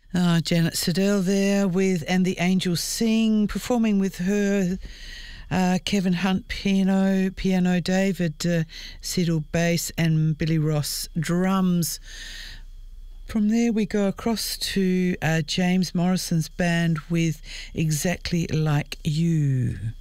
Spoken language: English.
Janet Siddell there with And the Angels Sing, performing with her, Kevin Hunt piano, David Siddle bass, and Billy Ross drums. From there we go across to James Morrison's band with Exactly Like You.